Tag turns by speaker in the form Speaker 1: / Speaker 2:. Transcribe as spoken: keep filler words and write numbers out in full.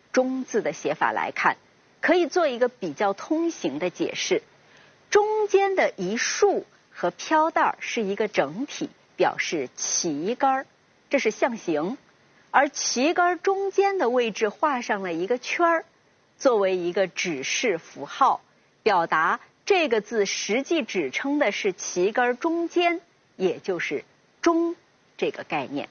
Speaker 1: 中字的写法来看，可以做一个比较通行的解释。中间的一竖和飘带是一个整体，表示旗杆，这是象形。而旗杆中间的位置画上了一个圈儿，作为一个指示符号，表达这个字实际指称的是旗杆中间，也就是中这个概念。